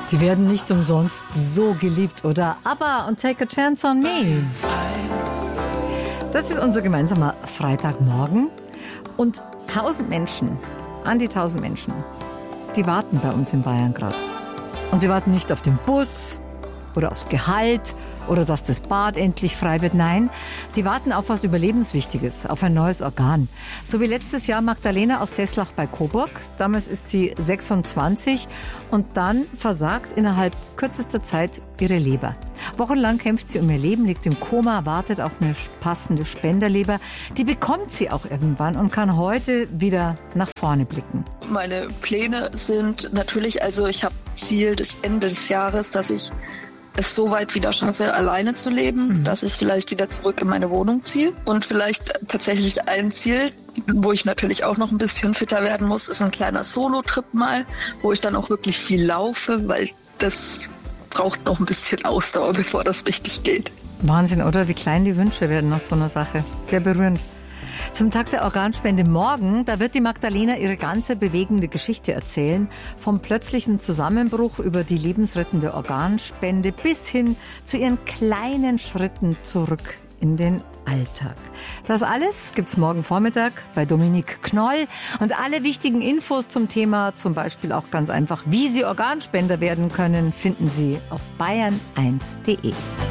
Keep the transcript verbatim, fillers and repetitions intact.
Die werden nicht umsonst so geliebt, oder? ABBA und Take a Chance on Me. Das ist unser gemeinsamer Freitagmorgen. Und tausend Menschen, an die tausend Menschen, die warten bei uns in Bayern gerade. Und sie warten nicht auf den Bus oder aufs Gehalt oder dass das Bad endlich frei wird. Nein, die warten auf was Überlebenswichtiges, auf ein neues Organ. So wie letztes Jahr Magdalena aus Seslach bei Coburg. Damals ist sie sechsundzwanzig und dann versagt innerhalb kürzester Zeit ihre Leber. Wochenlang kämpft sie um ihr Leben, liegt im Koma, wartet auf eine passende Spenderleber. Die bekommt sie auch irgendwann und kann heute wieder nach vorne blicken. Meine Pläne sind natürlich, also ich habe Ziel des Ende des Jahres, dass ich es so weit wieder schaffe, alleine zu leben, mhm. dass ich vielleicht wieder zurück in meine Wohnung ziehe. Und vielleicht tatsächlich ein Ziel, wo ich natürlich auch noch ein bisschen fitter werden muss, ist ein kleiner Solo-Trip mal, wo ich dann auch wirklich viel laufe, weil das braucht noch ein bisschen Ausdauer, bevor das richtig geht. Wahnsinn, oder? Wie klein die Wünsche werden nach so einer Sache. Sehr berührend. Zum Tag der Organspende morgen, da wird die Magdalena ihre ganze bewegende Geschichte erzählen. Vom plötzlichen Zusammenbruch über die lebensrettende Organspende bis hin zu ihren kleinen Schritten zurück in den Alltag. Das alles gibt's morgen Vormittag bei Dominique Knoll. Und alle wichtigen Infos zum Thema, zum Beispiel auch ganz einfach, wie Sie Organspender werden können, finden Sie auf bayern eins punkt de.